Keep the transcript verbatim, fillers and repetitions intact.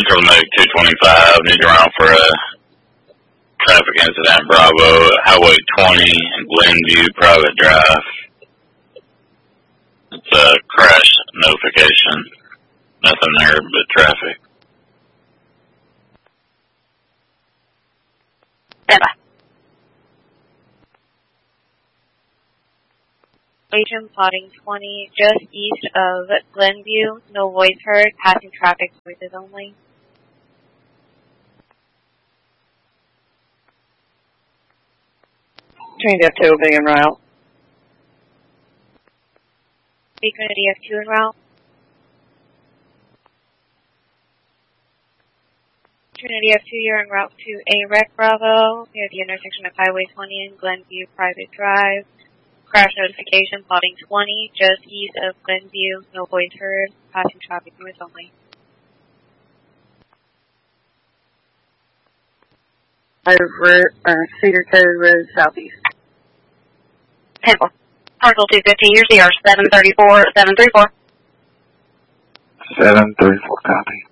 Central Nuke two twenty-five, need to run for a traffic incident, Bravo, Highway twenty, Glenview, Private Drive. It's a crash notification. Nothing there but traffic. Stand by. Agent plotting twenty, just east of Glenview. No voice heard. Passing traffic, voices only. Trinity F two will be en route. Trinity F two en route. Trinity F two, you're en route to A R E C Bravo near the intersection of Highway twenty and Glenview Private Drive. Crash notification, plotting twenty, just east of Glenview. No voice heard. Passing traffic, noise only. Over uh, Cedar Cove Road Southeast. Temple. Parcel two fifty, here's the R seven thirty-four, seven three four. seven three four, copy.